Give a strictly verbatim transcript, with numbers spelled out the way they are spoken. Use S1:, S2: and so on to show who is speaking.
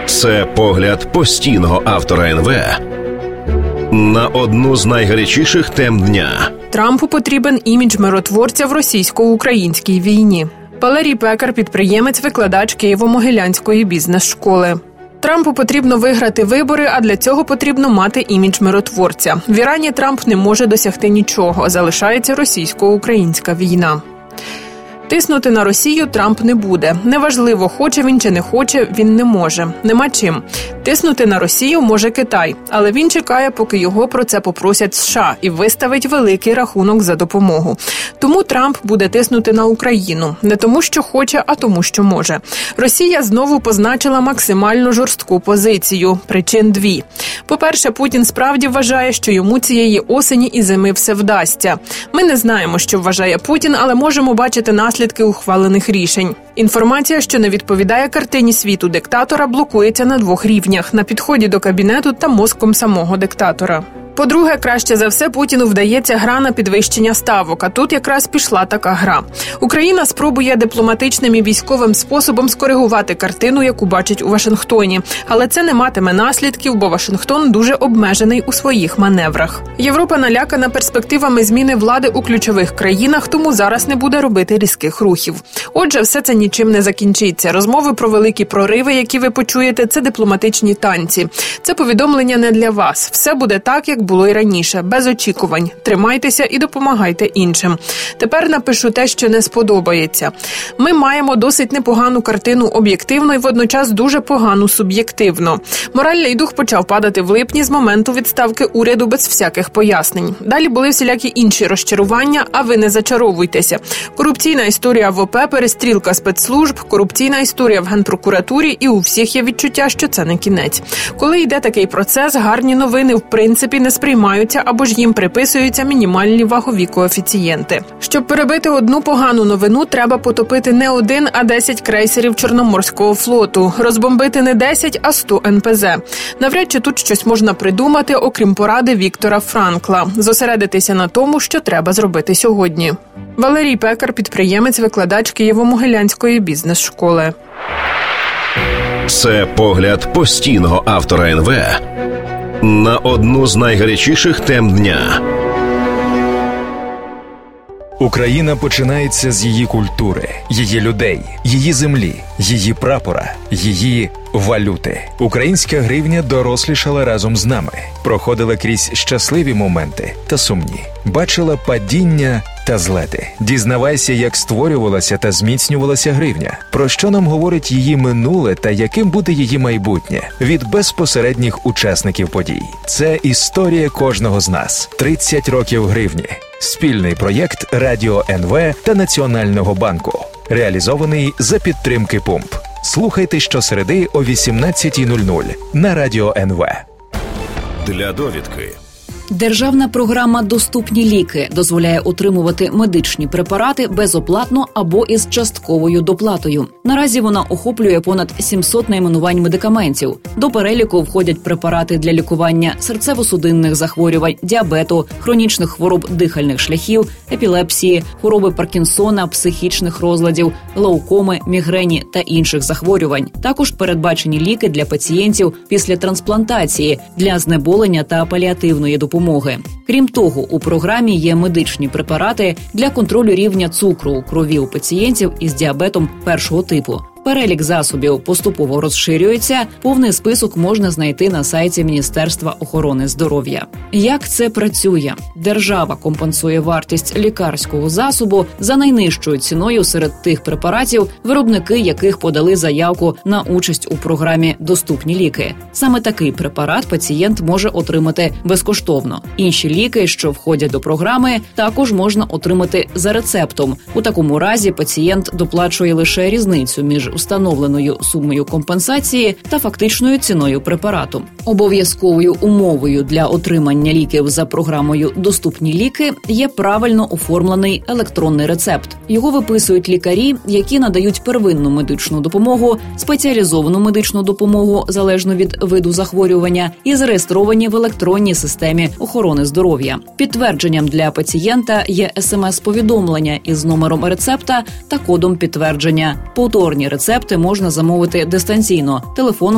S1: Це погляд постійного автора ен ве на одну з найгарячіших тем дня.
S2: Трампу потрібен імідж миротворця в російсько-українській війні. Валерій Пекар – підприємець, викладач Києво-Могилянської бізнес-школи. Трампу потрібно виграти вибори, а для цього потрібно мати імідж миротворця. В Ірані Трамп не може досягти нічого, залишається російсько-українська війна. Тиснути на Росію Трамп не буде. Неважливо, хоче він чи не хоче, він не може. Нема чим. Тиснути на Росію може Китай, але він чекає, поки його про це попросять США і виставить великий рахунок за допомогу. Тому Трамп буде тиснути на Україну. Не тому, що хоче, а тому, що може. Росія знову позначила максимально жорстку позицію. Причин дві. По-перше, Путін справді вважає, що йому цієї осені і зими все вдасться. Ми не знаємо, що вважає Путін, але можемо бачити наслідки ухвалених рішень. Інформація, що не відповідає картині світу диктатора, блокується на двох рівнях – на підході до кабінету та мозком самого диктатора. По-друге, краще за все Путіну вдається гра на підвищення ставок, а тут якраз пішла така гра. Україна спробує дипломатичним і військовим способом скоригувати картину, яку бачить у Вашингтоні. Але це не матиме наслідків, бо Вашингтон дуже обмежений у своїх маневрах. Європа налякана перспективами зміни влади у ключових країнах, тому зараз не буде робити різких рухів. Отже, все це нічим не закінчиться. Розмови про великі прориви, які ви почуєте, це дипломатичні танці. Це повідомлення не для вас. Все буде так, як було й раніше, без очікувань. Тримайтеся і допомагайте іншим. Тепер напишу те, що не сподобається. Ми маємо досить непогану картину об'єктивно і водночас дуже погану суб'єктивно. Моральний дух почав падати в липні з моменту відставки уряду без всяких пояснень. Далі були всілякі інші розчарування, а ви не зачаровуйтеся. Корупційна історія в о пе, перестрілка спецслужб, корупційна історія в Генпрокуратурі, і у всіх є відчуття, що це не кінець. Коли йде такий процес, гарні новини в принципі не сприймаються або ж їм приписуються мінімальні вагові коефіцієнти. Щоб перебити одну погану новину, треба потопити не один, а десять крейсерів Чорноморського флоту, розбомбити не десять, а сто ен пе зет. Навряд чи тут щось можна придумати, окрім поради Віктора Франкла. Зосередитися на тому, що треба зробити сьогодні. Валерій Пекар, підприємець, викладач Києво-Могилянської бізнес-школи.
S1: Це погляд постійного автора ен ве на одну з найгарячіших тем дня.
S3: Україна починається з її культури, її людей, її землі, її прапора, її валюти. Українська гривня дорослішала разом з нами, проходила крізь щасливі моменти та сумні, бачила падіння та злети. Дізнавайся, як створювалася та зміцнювалася гривня, про що нам говорить її минуле та яким буде її майбутнє від безпосередніх учасників подій. Це історія кожного з нас. тридцять років гривні. Спільний проєкт Радіо ен ве та Національного банку. Реалізований за підтримки Пумп. Слухайте щосереди о вісімнадцятій нуль нуль на Радіо ен ве.
S1: Для довідки.
S4: Державна програма «Доступні ліки» дозволяє отримувати медичні препарати безоплатно або із частковою доплатою. Наразі вона охоплює понад сімсот найменувань медикаментів. До переліку входять препарати для лікування серцево-судинних захворювань, діабету, хронічних хвороб дихальних шляхів, епілепсії, хвороби Паркінсона, психічних розладів, глаукоми, мігрені та інших захворювань. Також передбачені ліки для пацієнтів після трансплантації, для знеболення та паліативної допомоги. Крім того, у програмі є медичні препарати для контролю рівня цукру у крові у пацієнтів із діабетом першого типу. Перелік засобів поступово розширюється, повний список можна знайти на сайті Міністерства охорони здоров'я. Як це працює? Держава компенсує вартість лікарського засобу за найнижчою ціною серед тих препаратів, виробники яких подали заявку на участь у програмі «Доступні ліки». Саме такий препарат пацієнт може отримати безкоштовно. Інші ліки, що входять до програми, також можна отримати за рецептом. У такому разі пацієнт доплачує лише різницю між встановленою сумою компенсації та фактичною ціною препарату. Обов'язковою умовою для отримання ліків за програмою «Доступні ліки» є правильно оформлений електронний рецепт. Його виписують лікарі, які надають первинну медичну допомогу, спеціалізовану медичну допомогу залежно від виду захворювання і зареєстровані в електронній системі охорони здоров'я. Підтвердженням для пацієнта є смс-повідомлення із номером рецепта та кодом підтвердження. Повторні рецепти можна замовити дистанційно телефоном